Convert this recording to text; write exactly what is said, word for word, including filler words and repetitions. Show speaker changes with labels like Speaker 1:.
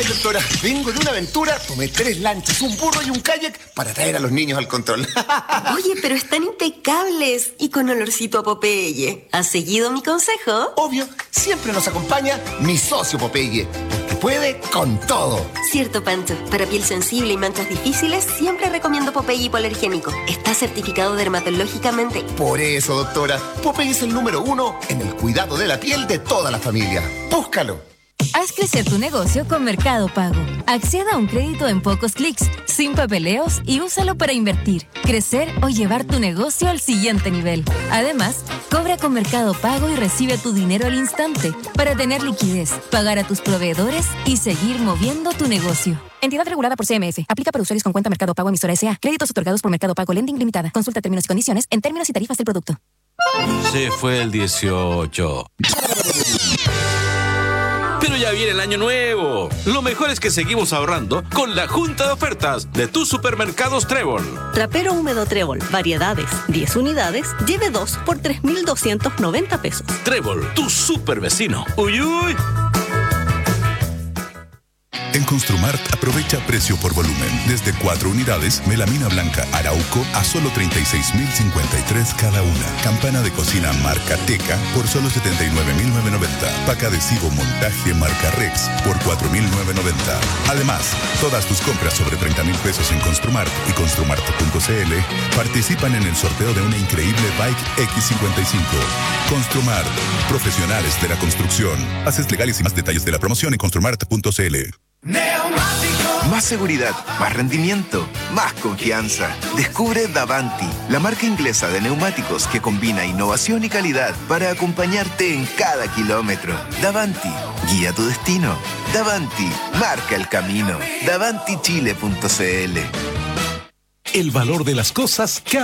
Speaker 1: Ay, doctora, vengo de una aventura, tomé tres lanchas, un burro y un kayak para traer a los niños al control.
Speaker 2: Oye, pero están impecables y con olorcito a Popeye. ¿Has seguido mi consejo?
Speaker 1: Obvio, siempre nos acompaña mi socio Popeye, porque puede con todo.
Speaker 2: Cierto, Pancho. Para piel sensible y manchas difíciles, siempre recomiendo Popeye hipoalergénico. Está certificado dermatológicamente.
Speaker 1: Por eso, doctora, Popeye es el número uno en el cuidado de la piel de toda la familia. Búscalo.
Speaker 3: Haz crecer tu negocio con Mercado Pago. Acceda a un crédito en pocos clics, sin papeleos y úsalo para invertir, crecer o llevar tu negocio al siguiente nivel. Además, cobra con Mercado Pago y recibe tu dinero al instante para tener liquidez, pagar a tus proveedores y seguir moviendo tu negocio. Entidad regulada por C M F. Aplica para usuarios con cuenta Mercado Pago emisora S A. Créditos otorgados por Mercado Pago Lending Limitada. Consulta términos y condiciones en términos y tarifas del producto.
Speaker 4: Se fue el dieciocho. Pero ya viene el año nuevo. Lo mejor es que seguimos ahorrando con la junta de ofertas de tus supermercados Trébol.
Speaker 5: Trapero húmedo Trébol, variedades, diez unidades, lleve dos por tres mil doscientos noventa pesos.
Speaker 4: Trébol, tu super vecino. Uy, uy.
Speaker 6: En Construmart aprovecha precio por volumen. Desde cuatro unidades, melamina blanca Arauco a solo treinta y seis mil cincuenta y tres cada una. Campana de cocina marca Teca por solo setenta y nueve mil novecientos noventa. Pack adhesivo montaje marca Rex por cuatro mil novecientos noventa. Además, todas tus compras sobre treinta mil pesos en Construmart y construmart punto c l participan en el sorteo de una increíble Bike X cincuenta y cinco. Construmart, profesionales de la construcción. Haces legales y más detalles de la promoción en construmart punto c l.
Speaker 7: Neumático. Más seguridad, más rendimiento, más confianza. Descubre Davanti, la marca inglesa de neumáticos que combina innovación y calidad para acompañarte en cada kilómetro. Davanti, guía tu destino. Davanti, marca el camino. davanti chile punto c l.
Speaker 8: El valor de las cosas